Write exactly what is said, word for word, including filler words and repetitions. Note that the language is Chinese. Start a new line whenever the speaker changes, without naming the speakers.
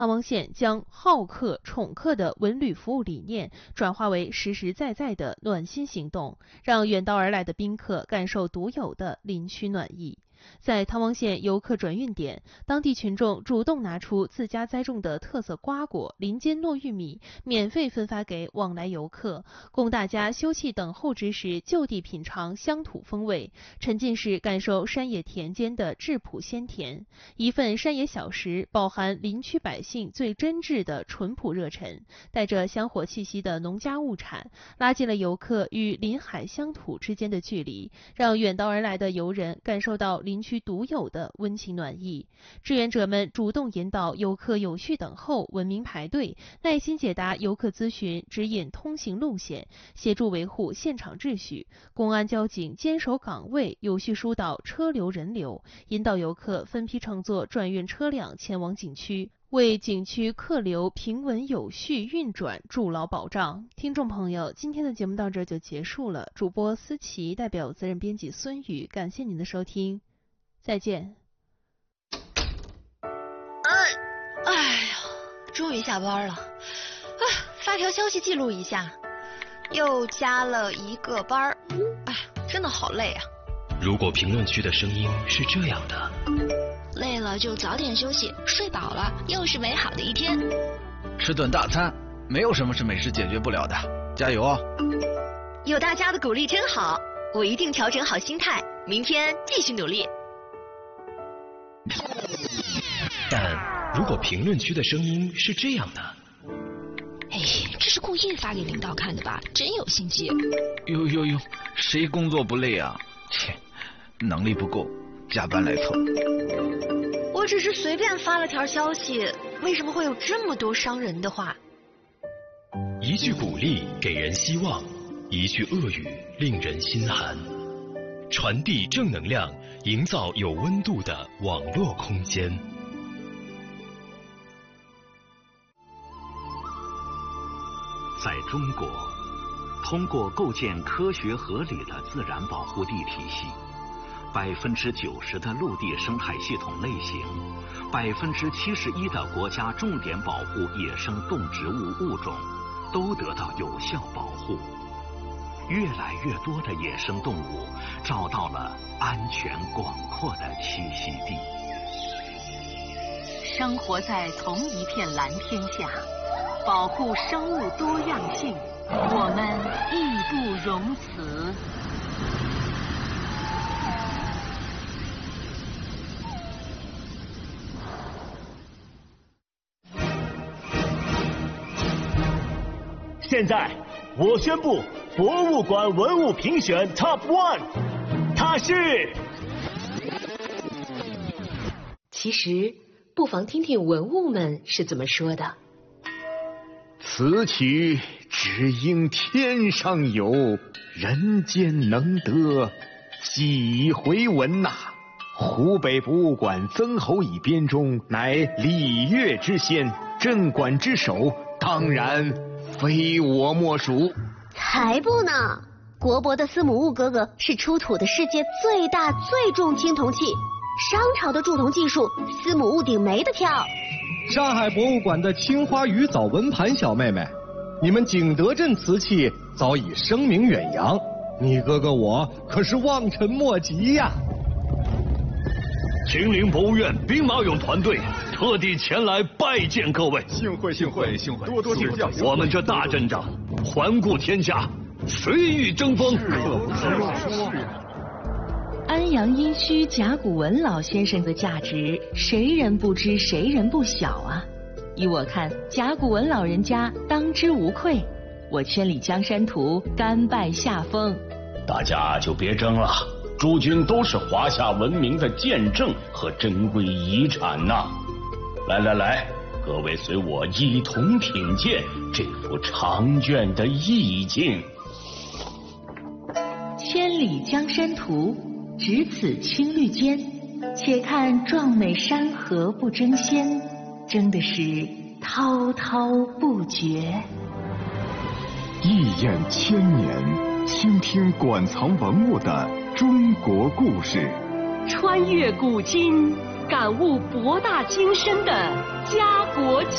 汤王县将好客宠客的文旅服务理念转化为实实在在的暖心行动，让远道而来的宾客感受独有的林区暖意。在汤王县游客转运点，当地群众主动拿出自家栽种的特色瓜果林间糯玉米，免费分发给往来游客，供大家休憩等候之时就地品尝乡土风味，沉浸式感受山野田间的质朴鲜甜。一份山野小食，饱含林区百姓最真挚的淳朴热忱，带着香火气息的农家物产，拉近了游客与林海乡土之间的距离，让远道而来的游人感受到林区独有的温情暖意。志愿者们主动引导游客有序等候，文明排队，耐心解答游客咨询，指引通行路线，协助维护现场秩序。公安交警坚守岗位，有序疏导车流人流，引导游客分批乘坐转运车辆前往景区，为景区客流平稳有序运转筑牢保障。听众朋友，今天的节目到这儿就结束了。主播思琪代表责任编辑孙宇，感谢您的收听，再见。
哎，哎呀，终于下班了。啊，发条消息记录一下，又加了一个班儿。哎，真的好累啊。
如果评论区的声音是这样的，
累了就早点休息，睡饱了又是美好的一天。
吃顿大餐，没有什么是美食解决不了的，加油哦！
有大家的鼓励真好，我一定调整好心态，明天继续努力。
但如果评论区的声音是这样的，
哎，这是故意发给领导看的吧？真有心机。
呦呦呦，谁工作不累啊？切，能力不够，加班来凑。
我只是随便发了条消息，为什么会有这么多伤人的话？
一句鼓励给人希望，一句恶语令人心寒。传递正能量，营造有温度的网络空间。
在中国，通过构建科学合理的自然保护地体系，百分之九十的陆地生态系统类型，百分之七十一的国家重点保护野生动植物物种，都得到有效保护。越来越多的野生动物找到了安全广阔的栖息地。
生活在同一片蓝天下，保护生物多样性，我们义不容辞。
现在我宣布博物馆文物评选 Top One， 它是。
其实不妨听听文物们是怎么说的。
此曲只应天上有，人间能得几回闻呐、啊！湖北博物馆曾侯乙编钟乃礼乐之先，镇馆之首，当然非我莫属。
才不呢！国博的司母戊哥哥是出土的世界最大最重青铜器，商朝的铸铜技术，司母戊鼎没得挑。
上海博物馆的青花鱼藻纹盘小妹妹，你们景德镇瓷器早已声名远扬，你哥哥我可是望尘莫及呀、啊！
秦陵博物院兵马俑团队特地前来拜见各位，
幸会幸会幸会，多多指教。
我们这大阵仗，环顾天下，谁与争锋？
可不是嘛。
安阳殷墟甲骨文老先生的价值，谁人不知，谁人不晓啊！依我看，甲骨文老人家当之无愧。我千里江山图，甘拜下风。
大家就别争了，诸君都是华夏文明的见证和珍贵遗产呐、啊！来来来，各位随我一同品鉴这幅长卷的意境。
千里江山图，只此青绿间，且看壮美山河不争先，争的是滔滔不绝。
一眼千年，倾听馆藏文物的中国故事，
穿越古今，感悟博大精深的家国